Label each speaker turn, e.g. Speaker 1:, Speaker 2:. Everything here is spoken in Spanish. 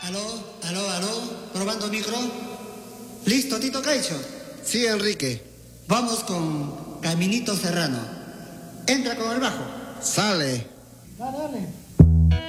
Speaker 1: Aló, probando micro. ¿Listo, Tito Caicho?
Speaker 2: Sí, Enrique.
Speaker 1: Vamos con Caminito Serrano. Entra con el bajo.
Speaker 2: Sale.
Speaker 3: Dale.